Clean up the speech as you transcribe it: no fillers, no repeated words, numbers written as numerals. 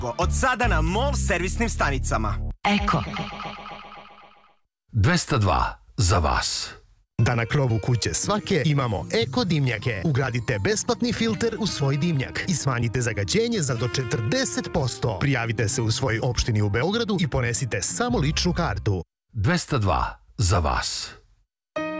Od sada na MOL servisnim stanicama. Eko. 202 za vas. Da na krovu kuće svake imamo eko dimnjake. Ugradite besplatni filter u svoj dimnjak i smanjite zagađenje za do 40%. Prijavite se u svojoj opštini u Beogradu i ponesite samo ličnu kartu. 202 za vas.